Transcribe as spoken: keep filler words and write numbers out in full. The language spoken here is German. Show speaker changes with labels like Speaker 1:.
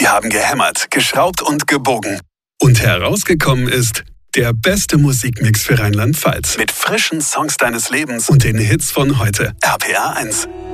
Speaker 1: Wir haben gehämmert, geschraubt und gebogen. Und herausgekommen ist der beste Musikmix für Rheinland-Pfalz. Mit frischen Songs deines Lebens und den Hits von heute. R P R eins.